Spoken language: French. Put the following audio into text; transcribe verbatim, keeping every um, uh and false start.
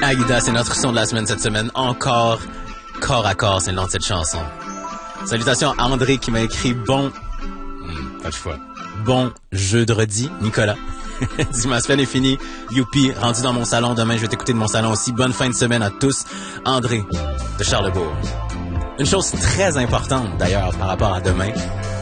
Aïda, c'est notre son de la semaine cette semaine. Encore, corps à corps, c'est le nom de cette chanson. Salutations à André qui m'a écrit bon... Hmm, pas de fois. Bon jeudi, Nicolas. Dis ma semaine est finie. Youpi, rendu dans mon salon. Demain, je vais t'écouter de mon salon aussi. Bonne fin de semaine à tous. André de Charlebourg. Une chose très importante, d'ailleurs, par rapport à demain,